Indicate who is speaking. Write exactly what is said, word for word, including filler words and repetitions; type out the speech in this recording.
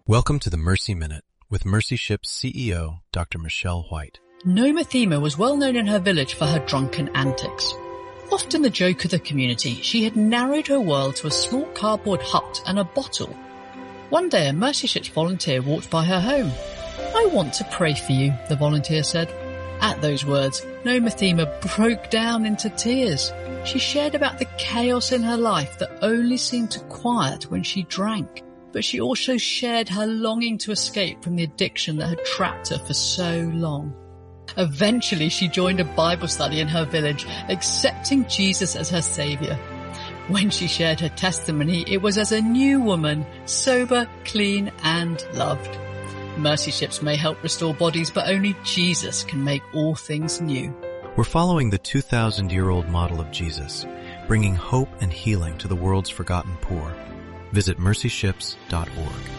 Speaker 1: Welcome to the Mercy Minute with Mercy Ships C E O, Doctor Michelle White.
Speaker 2: Nomathema was well known in her village for her drunken antics. Often the joke of the community, she had narrowed her world to a small cardboard hut and a bottle. One day a Mercy Ships volunteer walked by her home. "I want to pray for you," the volunteer said. At those words, Nomathema broke down into tears. She shared about the chaos in her life that only seemed to quiet when she drank. But she also shared her longing to escape from the addiction that had trapped her for so long. Eventually, she joined a Bible study in her village, accepting Jesus as her saviour. When she shared her testimony, it was as a new woman, sober, clean and loved. Mercy Ships may help restore bodies, but only Jesus can make all things new.
Speaker 1: We're following the two thousand year old model of Jesus, bringing hope and healing to the world's forgotten poor. Visit mercy ships dot org.